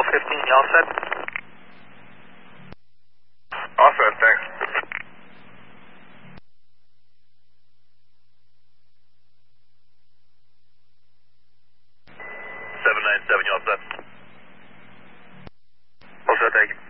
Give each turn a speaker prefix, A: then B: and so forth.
A: 15, you all set?
B: All set, thanks. 797, you all set?
A: All set, thank you.